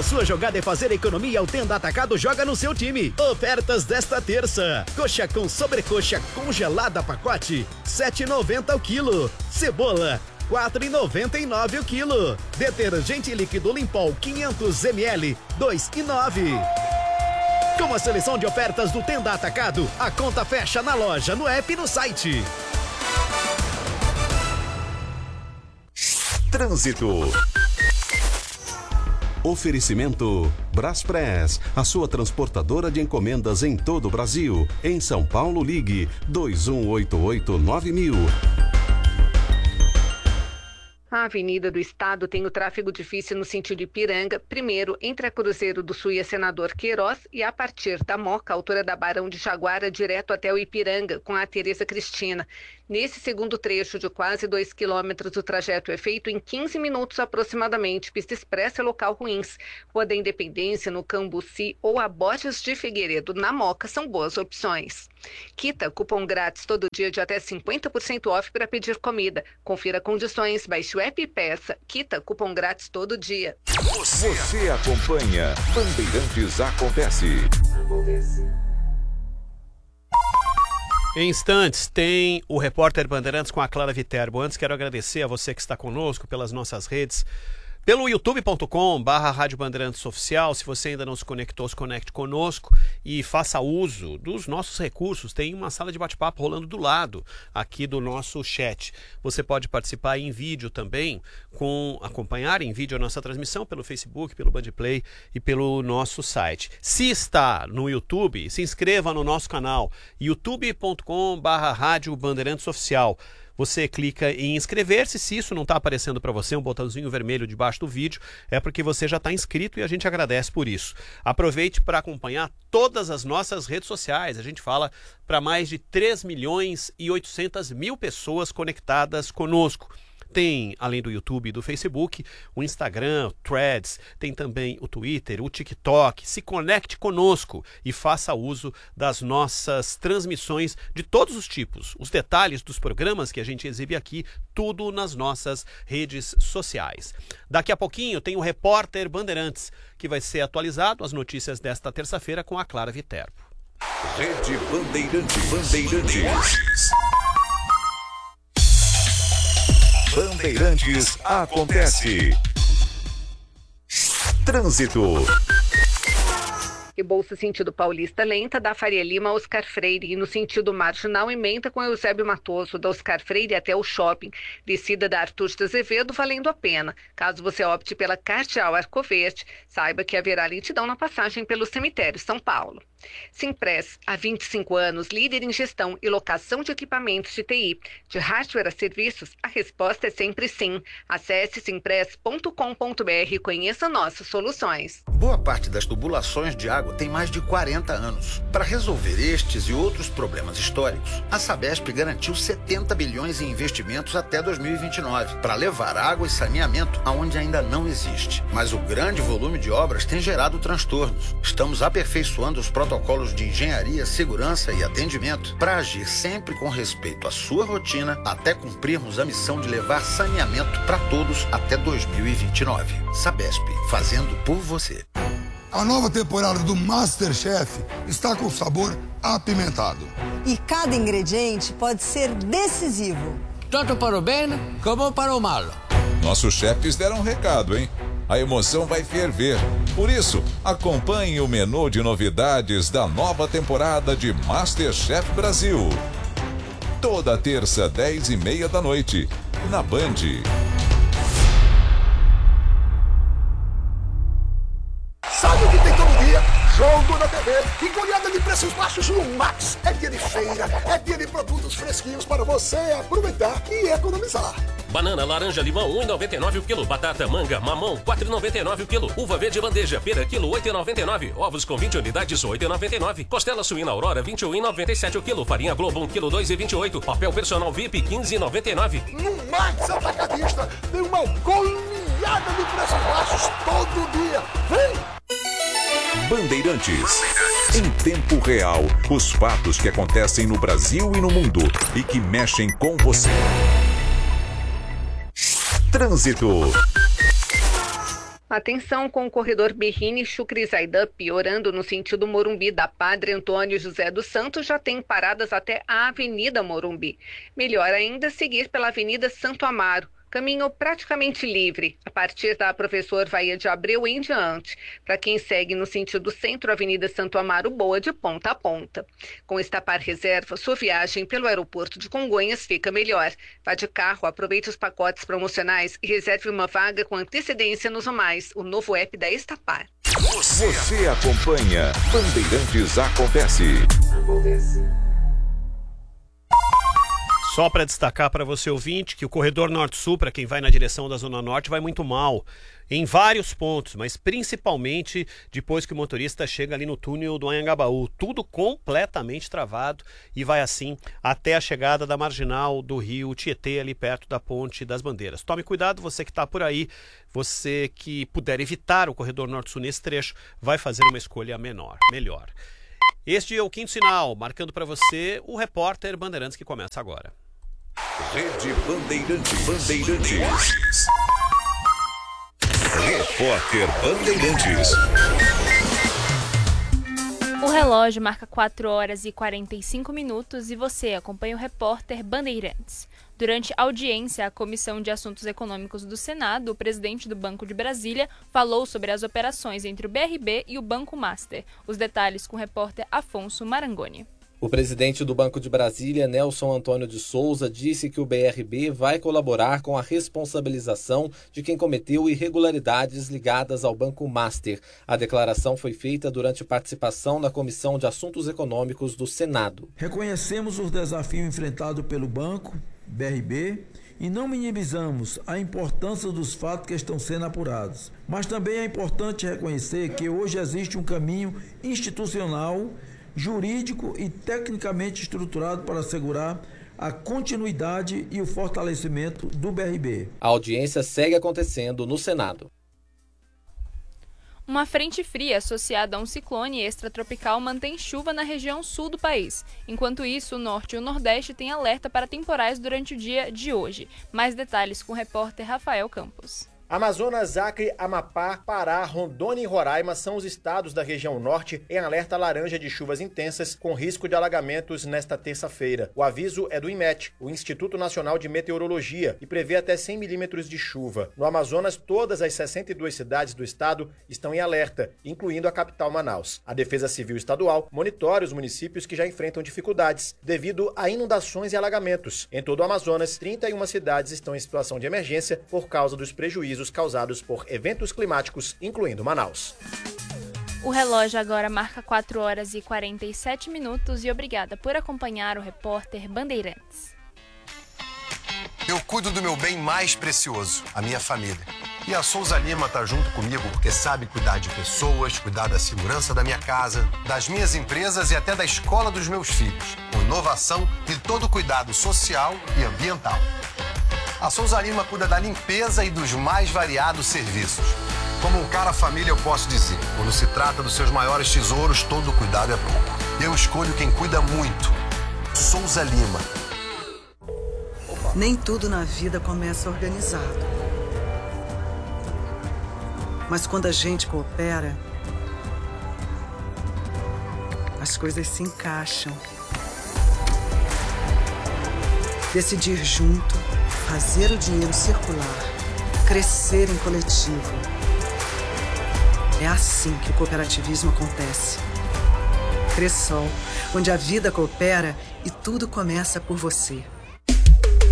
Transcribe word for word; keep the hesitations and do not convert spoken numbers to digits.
sua jogada é fazer economia, o Tenda Atacado joga no seu time. Ofertas desta terça. Coxa com sobrecoxa congelada pacote, sete reais e noventa centavos o quilo. Cebola, quatro reais e noventa e nove centavos o quilo. Detergente líquido Limpol quinhentos mililitros, dois reais e nove centavos. Com a seleção de ofertas do Tenda Atacado, a conta fecha na loja, no app e no site. Trânsito. Oferecimento Braspress, a sua transportadora de encomendas em todo o Brasil. Em São Paulo, ligue dois um oito oito nove mil. A Avenida do Estado tem o tráfego difícil no sentido Ipiranga, primeiro entre a Cruzeiro do Sul e a Senador Queiroz e a partir da Moca, altura da Barão de Jaguara, direto até o Ipiranga, com a Tereza Cristina. Nesse segundo trecho de quase dois quilômetros, o trajeto é feito em quinze minutos aproximadamente. Pista expressa e local ruins. Rua da Independência, no Cambuci, ou a Borges de Figueiredo, na Moca, são boas opções. Quita, cupom grátis todo dia de até cinquenta por cento off para pedir comida. Confira condições, baixe o app e peça. Quita, cupom grátis todo dia. Você, Você acompanha Bandeirantes Acontece. Acontece. Em instantes, tem o repórter Bandeirantes com a Clara Viterbo. Antes, quero agradecer a você que está conosco pelas nossas redes. Pelo youtube ponto com barra Rádio Bandeirantes Oficial, se você ainda não se conectou, se conecte conosco e faça uso dos nossos recursos. Tem uma sala de bate-papo rolando do lado aqui do nosso chat. Você pode participar em vídeo também, com acompanhar em vídeo a nossa transmissão pelo Facebook, pelo Bandplay e pelo nosso site. Se está no YouTube, se inscreva no nosso canal youtube ponto com barra Rádio Bandeirantes Oficial. Você clica em inscrever-se. Se isso não está aparecendo para você, um botãozinho vermelho debaixo do vídeo, é porque você já está inscrito e a gente agradece por isso. Aproveite para acompanhar todas as nossas redes sociais. A gente fala para mais de três milhões e oitocentas mil pessoas conectadas conosco. Tem, além do YouTube e do Facebook, o Instagram, o Threads, tem também o Twitter, o TikTok. Se conecte conosco e faça uso das nossas transmissões de todos os tipos. Os detalhes dos programas que a gente exibe aqui, tudo nas nossas redes sociais. Daqui a pouquinho tem o Repórter Bandeirantes, que vai ser atualizado as notícias desta terça-feira com a Clara Viterbo. Rede Bandeirantes. Bandeirantes. Bandeirantes Acontece. Trânsito. E Bolsa sentido Paulista lenta, da Faria Lima a Oscar Freire, e no sentido marginal emenda com Eusébio Matoso, da Oscar Freire até o shopping. Descida da Artur de Azevedo valendo a pena. Caso você opte pela Cardeal Arco Verde, saiba que haverá lentidão na passagem pelo cemitério São Paulo. Simpress, há vinte e cinco anos, líder em gestão e locação de equipamentos de T I. De hardware a serviços, a resposta é sempre sim. Acesse simpress ponto com ponto br e conheça nossas soluções. Boa parte das tubulações de água tem mais de quarenta anos. Para resolver estes e outros problemas históricos, a Sabesp garantiu setenta bilhões em investimentos até dois mil e vinte e nove, para levar água e saneamento aonde ainda não existe. Mas o grande volume de obras tem gerado transtornos. Estamos aperfeiçoando os protocolos protocolos de engenharia, segurança e atendimento para agir sempre com respeito à sua rotina até cumprirmos a missão de levar saneamento para todos até dois mil e vinte e nove. Sabesp, fazendo por você. A nova temporada do MasterChef está com sabor apimentado. E cada ingrediente pode ser decisivo. Tanto para o bem como para o mal. Nossos chefes deram um recado, hein? A emoção vai ferver. Por isso, acompanhe o menu de novidades da nova temporada de MasterChef Brasil. Toda terça, dez e meia da noite, na Band. Sabe o que tem todo dia? Jogo na T V e goleada de preços baixos no Max. É dia de feira, é dia de produtos fresquinhos para você aproveitar e economizar. Banana, laranja, limão, um real e noventa e nove o quilo. Batata, manga, mamão, quatro reais e noventa e nove o quilo. Uva verde bandeja, pera, quilo, oito reais e noventa e nove. Ovos com vinte unidades, oito reais e noventa e nove. Costela suína Aurora, vinte e um reais e noventa e sete o quilo. Farinha Globo, um quilo, dois reais e vinte e oito. Papel personal V I P, quinze reais e noventa e nove. No Max Atacadista tem uma goleada de preços baixos todo dia. Vem! Bandeirantes. Em tempo real, os fatos que acontecem no Brasil e no mundo e que mexem com você. Trânsito. Atenção com o corredor Berrini-Chucri-Zaidan, piorando no sentido Morumbi da Padre Antônio José dos Santos, já tem paradas até a Avenida Morumbi. Melhor ainda seguir pela Avenida Santo Amaro. Caminho praticamente livre, a partir da Professor Vaia de Abreu em diante. Para quem segue no sentido centro, Avenida Santo Amaro, boa de ponta a ponta. Com Estapar Reserva, sua viagem pelo aeroporto de Congonhas fica melhor. Vá de carro, aproveite os pacotes promocionais e reserve uma vaga com antecedência nos Mais, o novo app da Estapar. Você, Você acompanha Bandeirantes Acontece. Acontece. Só para destacar para você ouvinte que o corredor Norte-Sul, para quem vai na direção da Zona Norte, vai muito mal em vários pontos, mas principalmente depois que o motorista chega ali no túnel do Anhangabaú. Tudo completamente travado e vai assim até a chegada da marginal do rio Tietê, ali perto da Ponte das Bandeiras. Tome cuidado, você que está por aí, você que puder evitar o corredor Norte-Sul nesse trecho, vai fazer uma escolha menor, melhor. Este é o Quinto Sinal, marcando para você o repórter Bandeirantes que começa agora. Rede Bandeirantes. Bandeirantes. Repórter Bandeirantes. O relógio marca quatro horas e quarenta e cinco minutos e você acompanha o repórter Bandeirantes. Durante a audiência à Comissão de Assuntos Econômicos do Senado, o presidente do Banco de Brasília falou sobre as operações entre o B R B e o Banco Master. Os detalhes com o repórter Afonso Marangoni. O presidente do Banco de Brasília, Nelson Antônio de Souza, disse que o B R B vai colaborar com a responsabilização de quem cometeu irregularidades ligadas ao Banco Master. A declaração foi feita durante participação na Comissão de Assuntos Econômicos do Senado. Reconhecemos os desafios enfrentados pelo Banco B R B e não minimizamos a importância dos fatos que estão sendo apurados. Mas também é importante reconhecer que hoje existe um caminho institucional, jurídico e tecnicamente estruturado para assegurar a continuidade e o fortalecimento do B R B. A audiência segue acontecendo no Senado. Uma frente fria associada a um ciclone extratropical mantém chuva na região sul do país. Enquanto isso, o norte e o nordeste têm alerta para temporais durante o dia de hoje. Mais detalhes com o repórter Rafael Campos. Amazonas, Acre, Amapá, Pará, Rondônia e Roraima são os estados da região norte em alerta laranja de chuvas intensas com risco de alagamentos nesta terça-feira. O aviso é do INMET, o Instituto Nacional de Meteorologia, e prevê até cem milímetros de chuva. No Amazonas, todas as sessenta e duas cidades do estado estão em alerta, incluindo a capital Manaus. A Defesa Civil Estadual monitora os municípios que já enfrentam dificuldades devido a inundações e alagamentos. Em todo o Amazonas, trinta e uma cidades estão em situação de emergência por causa dos prejuízos causados por eventos climáticos, incluindo Manaus. O relógio agora marca quatro horas e quarenta e sete minutos e obrigada por acompanhar o repórter Bandeirantes. Eu cuido do meu bem mais precioso, a minha família. E a Souza Lima tá junto comigo porque sabe cuidar de pessoas, cuidar da segurança da minha casa, das minhas empresas e até da escola dos meus filhos, com inovação e todo cuidado social e ambiental. A Souza Lima cuida da limpeza e dos mais variados serviços. Como um cara família, eu posso dizer, quando se trata dos seus maiores tesouros, todo cuidado é bom. Eu escolho quem cuida muito. Souza Lima. Nem tudo na vida começa organizado. Mas quando a gente coopera, as coisas se encaixam. Decidir junto, fazer o dinheiro circular, crescer em coletivo. É assim que o cooperativismo acontece. Cressol, onde a vida coopera e tudo começa por você.